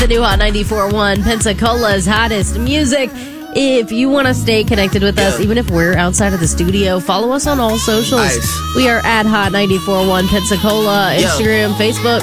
The new Hot 94.1, Pensacola's hottest music. If you want to stay connected with us, even if we're outside of the studio, follow us on all socials. Nice. We are at Hot 94.1 Pensacola, Instagram, Facebook.